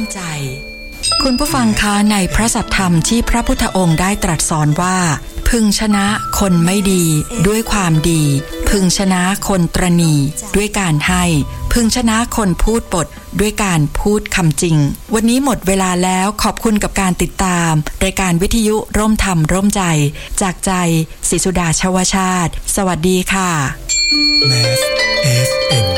ใจคุณผู้ฟังคะในพระสัทธรรมที่พระพุทธองค์ได้ตรัสสอนว่าพึงชนะคนไม่ดีด้วยความดีพึงชนะคนตระหนี่ด้วยการให้พึงชนะคนพูดปดด้วยการพูดคำจริงวันนี้หมดเวลาแล้วขอบคุณกับการติดตามรายการวิทยุร่มธรรมร่มใจจากใจศรีสุดาชวชาติสวัสดีค่ะ Mass FM